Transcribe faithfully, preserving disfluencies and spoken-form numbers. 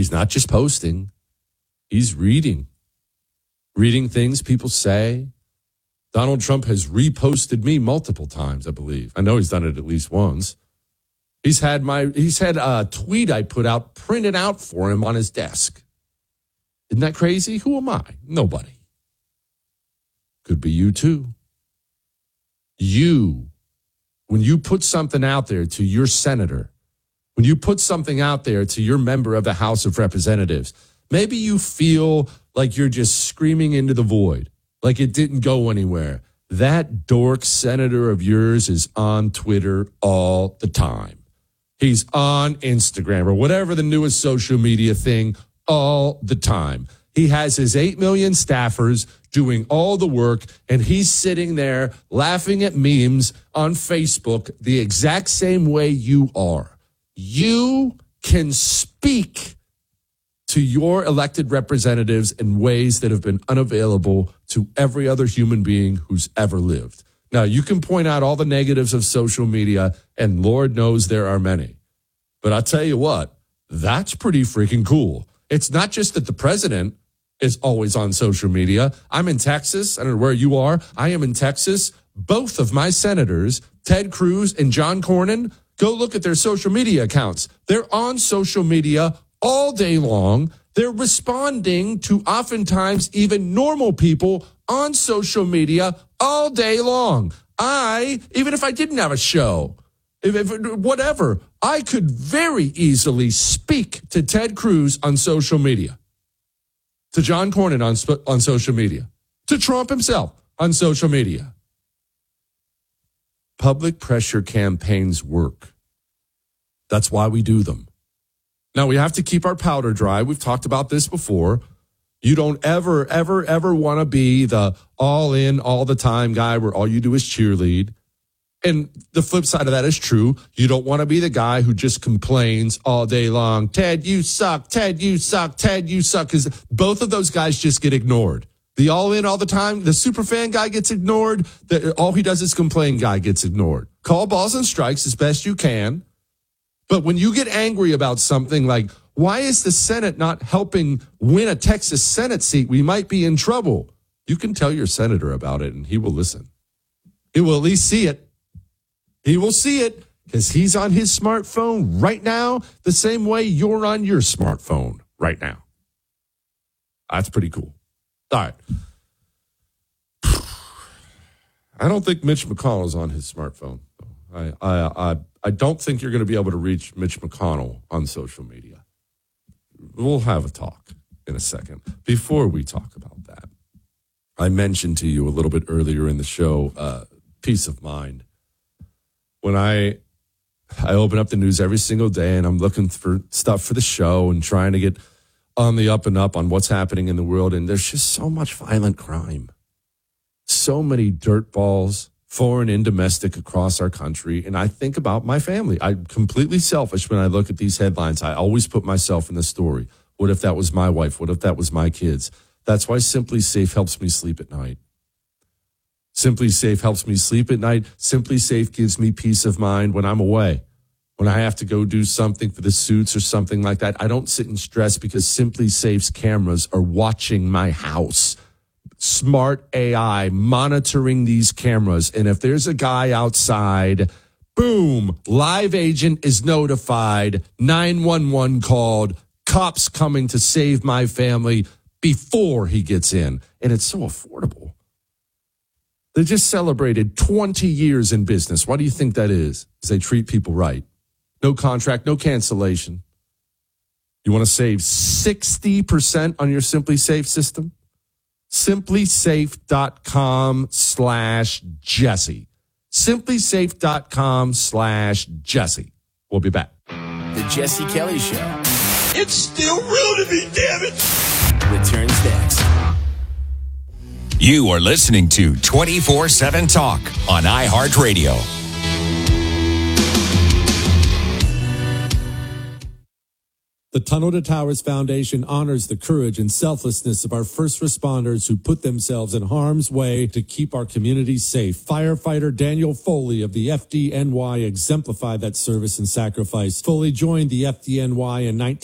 He's not just posting. He's reading. Reading things people say. Donald Trump has reposted me multiple times, I believe. I know he's done it at least once. He's had my he's had a tweet I put out printed out for him on his desk. Isn't that crazy? Who am I? Nobody. Could be you too. You, when you put something out there to your senator, when you put something out there to your member of the House of Representatives, maybe you feel like you're just screaming into the void, like it didn't go anywhere. That dork senator of yours is on Twitter all the time. He's on Instagram or whatever the newest social media thing all the time. He has his eight million staffers doing all the work, and he's sitting there laughing at memes on Facebook the exact same way you are. You can speak to your elected representatives in ways that have been unavailable to every other human being who's ever lived. Now, you can point out all the negatives of social media, and Lord knows there are many. But I'll tell you what, that's pretty freaking cool. It's not just that the president is always on social media. I'm in Texas. I don't know where you are. I am in Texas. Both of my senators, Ted Cruz and John Cornyn, go look at their social media accounts. They're on social media all day long. They're responding to oftentimes even normal people on social media all day long. I, even if I didn't have a show, if, if whatever, I could very easily speak to Ted Cruz on social media, to John Cornyn on, on social media, to Trump himself on social media. Public pressure campaigns work. That's why we do them. Now, we have to keep our powder dry. We've talked about this before. You don't ever, ever, ever want to be the all in, all the time guy where all you do is cheerlead. And the flip side of that is true. You don't want to be the guy who just complains all day long. Ted, you suck. Ted, you suck. Ted, you suck. Because both of those guys just get ignored. The all in all the time, the super fan guy gets ignored. The, all he does is complain guy gets ignored. Call balls and strikes as best you can. But when you get angry about something like, why is the Senate not helping win a Texas Senate seat? We might be in trouble. You can tell your senator about it and he will listen. He will at least see it. He will see it because he's on his smartphone right now the same way you're on your smartphone right now. That's pretty cool. All right. I don't think Mitch McConnell's on his smartphone. I, I, I, I don't think you're going to be able to reach Mitch McConnell on social media. We'll have a talk in a second. Before we talk about that, I mentioned to you a little bit earlier in the show, uh, peace of mind. When I I open up the news every single day and I'm looking for stuff for the show and trying to get on the up and up on what's happening in the world, and there's just so much violent crime. So many dirt balls, foreign and domestic, across our country. And I think about my family. I'm completely selfish when I look at these headlines. I always put myself in the story. What if that was my wife? What if that was my kids? That's why Simply Safe helps me sleep at night. Simply Safe helps me sleep at night. Simply Safe gives me peace of mind when I'm away. When I have to go do something for the suits or something like that, I don't sit in stress because Simply Safe's cameras are watching my house. Smart A I monitoring these cameras. And if there's a guy outside, boom, live agent is notified, nine one one called, cops coming to save my family before he gets in. And it's so affordable. They just celebrated twenty years in business. Why do you think that is? Because they treat people right. No contract, no cancellation. You want to save sixty percent on your Simply Safe system? simplysafe.com slash Jesse. simplysafe.com slash Jesse. We'll be back. The Jesse Kelly Show. It's still real to me, damn it. Returns next. You are listening to twenty-four seven Talk on iHeartRadio. The Tunnel to Towers Foundation honors the courage and selflessness of our first responders who put themselves in harm's way to keep our communities safe. Firefighter Daniel Foley of the F D N Y exemplified that service and sacrifice. Foley joined the F D N Y in nineteen